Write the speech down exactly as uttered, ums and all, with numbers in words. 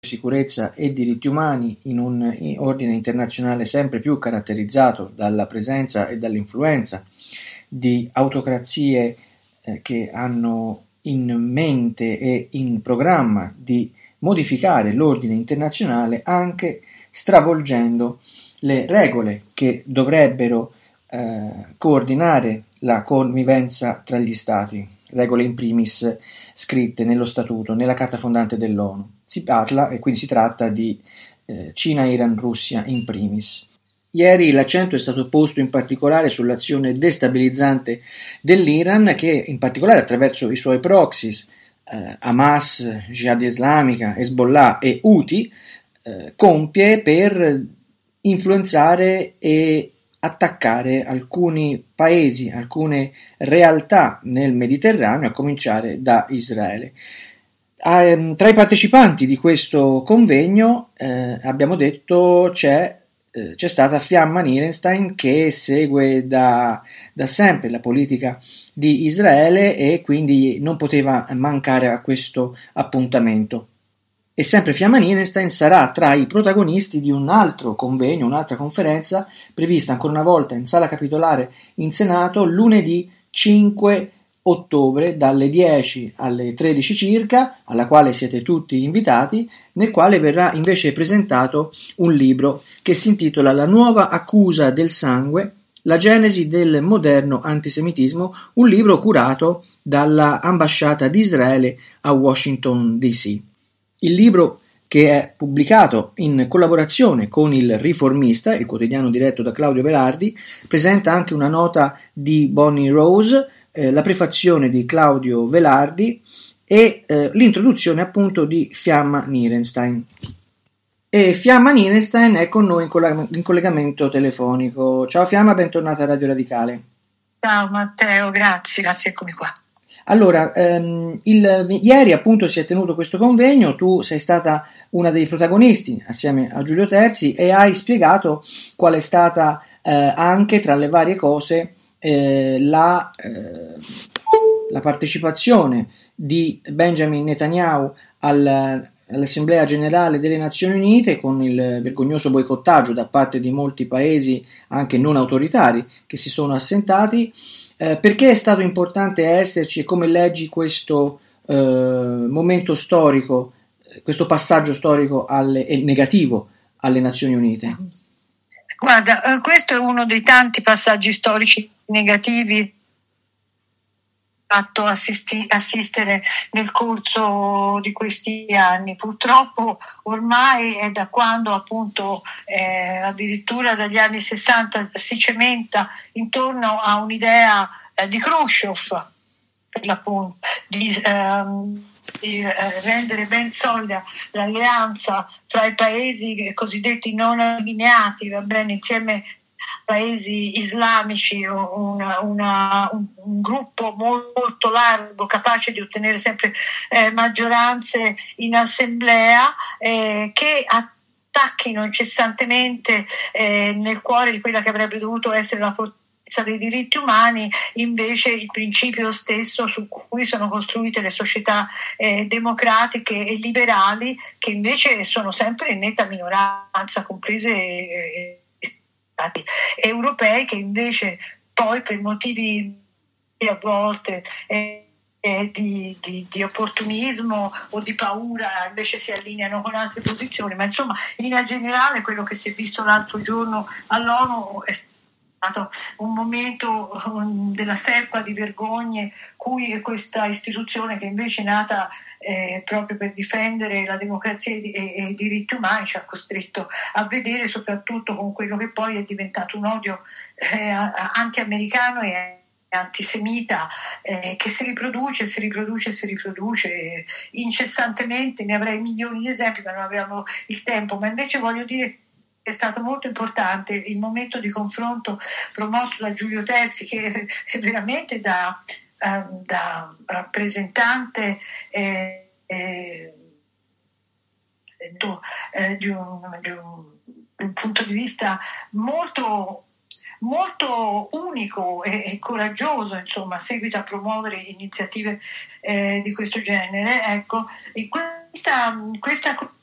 sicurezza e diritti umani in un ordine internazionale sempre più caratterizzato dalla presenza e dall'influenza di autocrazie eh, che hanno in mente e in programma di modificare l'ordine internazionale anche stravolgendo le regole che dovrebbero eh, coordinare la convivenza tra gli stati, regole in primis scritte nello statuto, nella carta fondante dell'ONU. Si parla e quindi si tratta di eh, Cina, Iran, Russia in primis. Ieri l'accento è stato posto in particolare sull'azione destabilizzante dell'Iran che in particolare attraverso i suoi proxies eh, Hamas, Jihad Islamica, Hezbollah e Houthi eh, compie per influenzare e attaccare alcuni paesi, alcune realtà nel Mediterraneo, a cominciare da Israele. Eh, tra i partecipanti di questo convegno eh, abbiamo detto c'è c'è stata Fiamma Nirenstein che segue da, da sempre la politica di Israele e quindi non poteva mancare a questo appuntamento. E sempre Fiamma Nirenstein sarà tra i protagonisti di un altro convegno, un'altra conferenza prevista ancora una volta in sala capitolare in Senato lunedì cinque ottobre dalle dieci alle tredici circa, alla quale siete tutti invitati, nel quale verrà invece presentato un libro che si intitola La nuova accusa del sangue, la genesi del moderno antisemitismo, un libro curato dalla ambasciata di Israele a Washington D C. Il libro, che è pubblicato in collaborazione con il Riformista, il quotidiano diretto da Claudio Velardi, presenta anche una nota di Bonnie Rose, eh, la prefazione di Claudio Velardi e eh, l'introduzione appunto di Fiamma Nirenstein. E Fiamma Nirenstein è con noi in, colleg- in collegamento telefonico. Ciao Fiamma, bentornata a Radio Radicale. Ciao Matteo, grazie, grazie, eccomi qua. Allora, ehm, il, ieri appunto si è tenuto questo convegno, tu sei stata una dei protagonisti assieme a Giulio Terzi e hai spiegato qual è stata eh, anche tra le varie cose eh, la, eh, la partecipazione di Benjamin Netanyahu al, all'Assemblea Generale delle Nazioni Unite con il vergognoso boicottaggio da parte di molti paesi anche non autoritari che si sono assentati. Eh, perché è stato importante esserci e come leggi questo eh, momento storico, questo passaggio storico alle, e negativo alle Nazioni Unite? Guarda, eh, questo è uno dei tanti passaggi storici negativi fatto assisti- assistere nel corso di questi anni. Purtroppo ormai è da quando appunto eh, addirittura dagli anni sessanta si cementa intorno a un'idea eh, di Khrushchev per l'appunto di, ehm, di eh, rendere ben solida l'alleanza tra i paesi cosiddetti non allineati, va bene, insieme paesi islamici, una, una, un, un gruppo molto largo capace di ottenere sempre eh, maggioranze in assemblea eh, che attacchino incessantemente eh, nel cuore di quella che avrebbe dovuto essere la forza dei diritti umani, invece il principio stesso su cui sono costruite le società eh, democratiche e liberali, che invece sono sempre in netta minoranza, comprese eh, stati europei, che invece poi per motivi a volte eh, eh, di, di, di opportunismo o di paura invece si allineano con altre posizioni, ma insomma in linea generale quello che si è visto l'altro giorno all'ONU è stato un momento um, della serpa di vergogne cui questa istituzione, che invece è nata eh, proprio per difendere la democrazia e, e, e i diritti umani, ci ha costretto a vedere, soprattutto con quello che poi è diventato un odio eh, anti-americano e antisemita eh, che si riproduce, si riproduce, si riproduce incessantemente. Ne avrei milioni di esempi, ma non abbiamo il tempo. Ma invece voglio dire è stato molto importante il momento di confronto promosso da Giulio Terzi, che è veramente da, eh, da rappresentante eh, eh, di, un, di, un, di un punto di vista molto molto unico e, e coraggioso, insomma, seguita a promuovere iniziative eh, di questo genere. Ecco, e questa, questa